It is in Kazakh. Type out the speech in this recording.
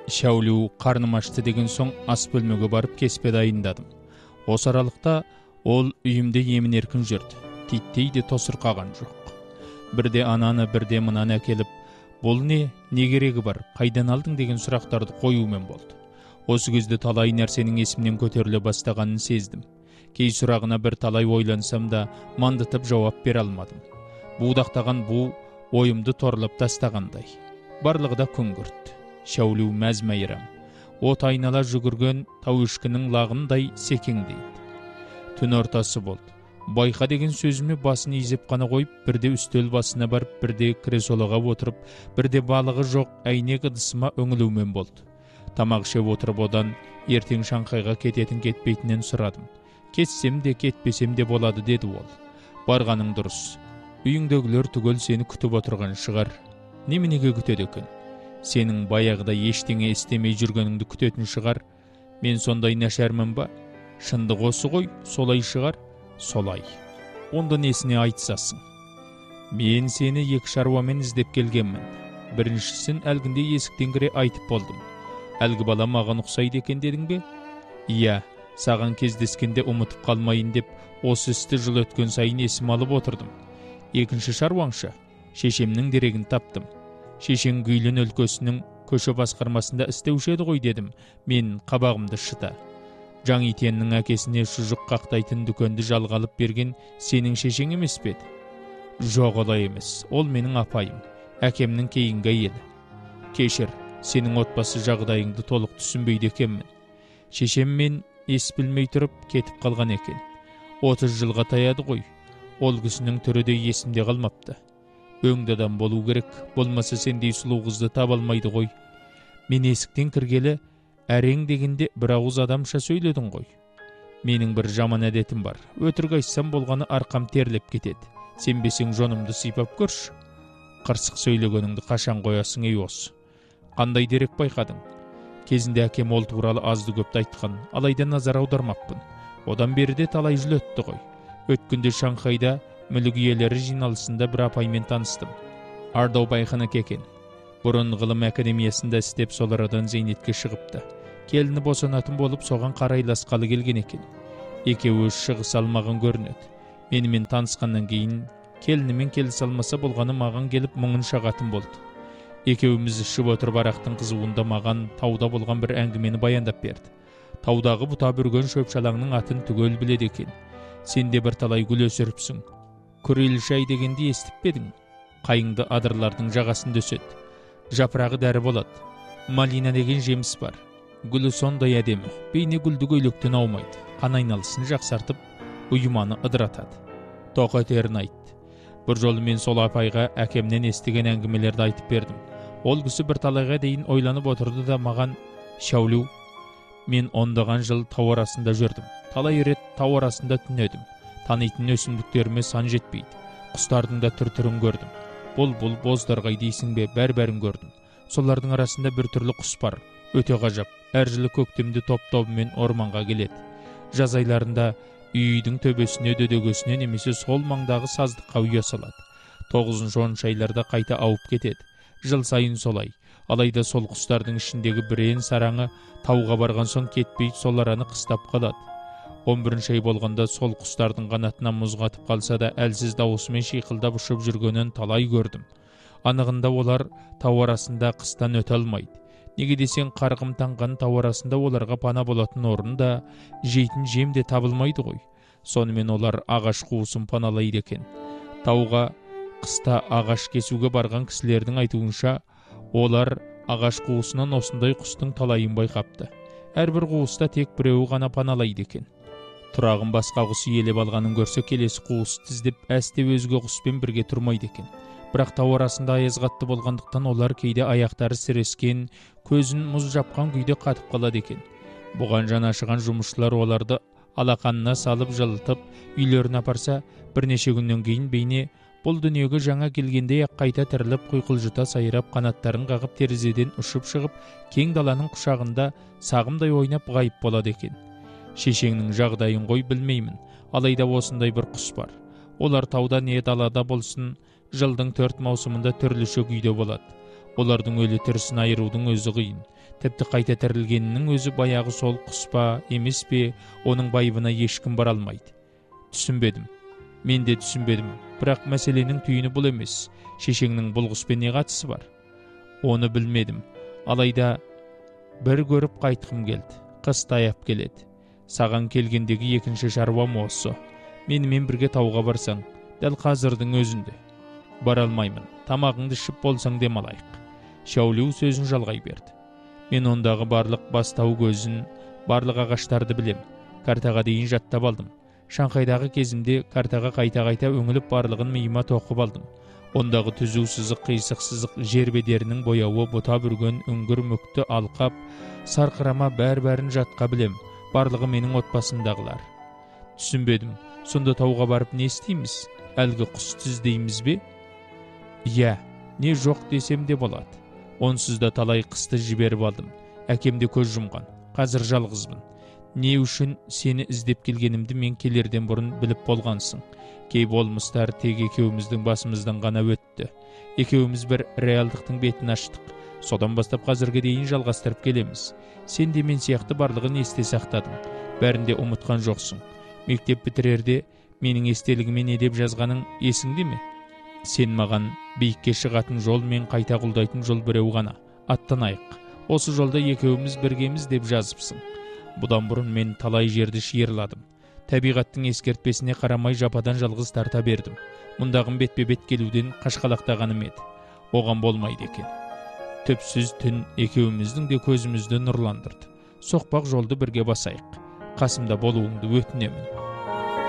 Шәулу қарным ашты деген соң ас бөлмеге барып кеспе дайындадым. Осы аралықта ол үйімде емін еркін жүрді. Титтей де тосырқаған жоқ. Бірде ананы бірде мынаны әкеліп, бұл не керегі бар, қайдан алдың деген сұрақтарды қоюмен болды. Осы кезде талай нәрсенің есімнен көтеріле бастағанын сездім. Кей сұрағына бір талай ойлансам да мандытып жауап бере алмадым. Будақтаған бұл ойымды торлап тастағандай. Барлығы да күңгірт. Шәулу мәз-мәйрам. От айнала жүгірген тауышкінің лағындай секеңдейді. Түн ортасы болды. Байқа деген сөзіме басын изеп қана қойып, бірде үстел басына барып, бірде кресолаға отырып, бірде балығы жоқ әйнек ыдысыма өңілумен болды. Тамақ ішіп отырып одан ертең Шанхайға кететін кетпейтінен сұрадым. Кетсем де кетпесем де болады деді ол. Барғаның дұрыс. Үйіңдегілер түгел сені күтіп отырған шығар. Неменеге күтеді екен? Сенің баяғыда ештеңе істемей жүргеніңді күтетін шығар. Мен сондай нашармын ба? Шындық осы ғой, солай шығар. Солай. Онда несіне айтсасың? Мен сені екі шаруамен іздеп келгенмін. Біріншісін әлгінде есіктен кіре айтып болдым. Әлгі бала маған ұқсайды екен дедің бе? Иә, саған кездескенде ұмытып қалмайын деп, осы істі жыл өткен сайын есім алып отырдым. Екінші шаруаңшы, шешемнің дерегін таптым. Шешең Гүйлен өлкесінің көше басқармасында істеуші еді ғой дедім. Мен қабағымды шыта. Жаңитеннің әкесіне шұжық қақтайтын дүкенді жалға алып берген сенің шешең емес пе еді? Жоқ, олай емес. Ол менің апайым, әкемнің кейінгі әйелі. Кешір, сенің отбасы жағдайыңды толық түсінбейді екенмін. Шешем мен ес білмей тұрып кетіп қалған екен. 30 жылға таяды ғой. Ол кісінің түрі де есімде қалмапты. Өңді адам болу керек, болмаса сендей сұлу қызды таба алмайды ғой. Мен есіктен кіргелі әрең дегенде бір ауыз адамша сөйледің ғой. Менің бір жаман әдетім бар. Өтірік айтсам болғаны арқам терлеп кетеді. Сенбесең жонымды сипап көрші. Қырсық сөйлегеніңді қашан қоясың ей осы? Қандай дерек байқадың? Кезінде әкем ол туралы азды көпті айтқан, алайда назар аудармаппын. Одан беріде талай жыл өтті ғой. Өткенде Шанхайда мүлік иелері жиналысында бір апаймен таныстым. Ардау Байқаны екен. Бұрын ғылым академиясында істеп сол арадан зейнетке шығыпты. Келіні босанатын болып соған қарайласқалы келген екен. Екеуі шығыс алмаған көрінеді. Менімен танысқаннан кейін келінімен келісе алмаса болғаны маған келіп мұңын шағатын болды. Екеуіміз ішіп отырып арақтың қызуында маған тауда болған бір әңгімені баяндап берді. Таудағы бұта бүрген шөпшалаңның атын түгел біледі екен. Сен де бір талай гүл өсіріпсің. Күрел шай дегенде естіп педің? Қайыңды адырлардың жағасында өседі. Жапырағы дәрі болады. Малина деген жеміс бар. Гүлі сондай әдемі. Бейне гүлді көйлектен аумайды. Қан айналысын жақсартып, ұйыманы ыдыратады. Тоқ өтерін айтты. Бір жолы мен сол апайға әкемнен естіген әңгімелерді айтып бердім. Ол кісі бір талайға дейін ойланып отырды да маған: Шәулу, мен ондаған жыл тау арасында жүрдім. Талай рет тау арасында түнедім. Танитын өсімдіктеріме сан жетпейді. Құстардың да түр-түрін көрдім. Бұлбұл, бозторғай дейсің бе, бәр-бәрін көрдім. Солардың арасында бір түрлі құс бар. Өте ғажап. Әр жылы көктемде топ-тобымен орманға келеді. Жаз айларында үйдің төбесіне, дөдөгесіне немесе сол маңдағы саздыққа ұя салады. 9-10 айларда қайта ауып кетеді. Жыл сайын солай. Алайда сол құстардың ішіндегі бірен сараңы тауға барған соң кетпей сол араны қыстап қалады. 11 ай болғанда сол құстардың қанатына мұз қатып қалса да әлсіз дауысымен шиқылдап ұшып жүргенін талай көрдім. Анығында олар тау арасында қыстан өте алмайды. Неге десең, қарғым таңған тау арасында оларға пана болатын орын да, жейтін жем де табылмайды ғой. Сонымен олар ағаш қуысын паналайды екен. Тауға қыста ағаш кесуге барған кісілердің айтуынша, олар ағаш қуысынан осындай құстың талайын байқапты. Әрбір қуыста тек біреуі ғана паналайды екен. Тұрағын басқа құс иелеп алғанын көрсе, келесі қуыс тіздеп әсте өзге құспен бірге тұрмайды екен. Бірақ тау арасында аяз қатты болғандықтан олар кейде аяқтары сірескен, көзін мұз жапқан күйде қатып қалады екен. Бұған жанашыған жұмысшылар оларды алақанына салып жылытып, үйлеріне апарса, бірнеше күннен кейін бейне бұл дүниеге жаңа келгендей-ақ қайта тіріліп, құйқылжыта сайрап, қанаттарын қағып, терезеден ұшып шығып, кең даланың құшағында сағымдай ойнап ғайып болады екен. Шешеңнің жағдайын ғой білмеймін, алайда осындай бір құс бар. Олар тауда не далада болсын, жылдың 4 маусымында түрліше күйде болады. Олардың өлі тірісін айырудың өзі қиын. Тіпті қайта тірілгенінің өзі баяғы сол құс па, емес пе, оның байыбына ешкім бара алмайды. Түсінбедім. Мен де түсінбедім. Бірақ мәселенің түйіні бұл емес. Шешеңнің бұл құспен не қатысы бар? Оны білмедім. Алайда бір көріп қайтқым келді. Қыс таяп келеді. Саған келгендегі екінші шаруам осы. Менімен бірге тауға барсаң, дәл қазірдің өзінде. Бара алмаймын. Тамағыңды ішіп болсаң демалайық. Шаулю сөзін жалғай берді. Мен ондағы барлық бастау көзін, барлық ағаштарды білем. Картаға дейін жаттап алдым. Шанхайдағы кезімде картаға қайта-қайта өңіліп барлығын миыма тоқып алдым. Ондағы түзу сызық, қисық сызық, жер бедерінің бояуы, бұта бүрген, үңгір мүкті алқап, сарқырама бәр-бәрін жатқа білем. Барлығы менің отбасымдағылар. Түсінбедім. Сонда тауға барып не істейміз? Әлгі құсты іздейміз бе? Иә, не жоқ десем де болады. Онсыз да талай қысты жіберіп алдым. Әкем де көз жұмған. Қазір жалғызбын. Не үшін сені іздеп келгенімді мен келерден бұрын біліп болғансың. Кей болмыстар тек екеуміздің басымыздан ғана өтті. Екеуміз бір реалдықтың бетін аштық. Содан бастап қазірге дейін жалғастырып келеміз. Сен де мен сияқты барлығын есте сақтадың. Бәрінде ұмытқан жоқсың. Мектеп бітірерде менің естелігіме не деп жазғаның есіңде ме? Сен маған биікке шығатын жол мен қайта құлдайтын жол біреу ғана. Аттанайық. Осы жолда екеуміз біргеміз деп жазыпсың. Бұдан бұрын мен талай жерді шиырладым. Табиғаттың ескертпесіне қарамай жападан жалғыз тарта бердім. Мұндағым бетпе-бет келуден қашқалақтағаным еді. Оған болмайды екен. Түпсіз түн екеуміздің де көзімізді нұрландырды. Соқпақ жолды бірге басайық. Қасымда болуыңды өтінемін.